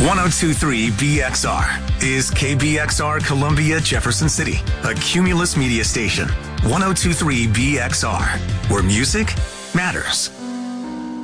1023 BXR is KBXR Columbia, Jefferson City, a Cumulus media station. 1023 BXR, where music matters.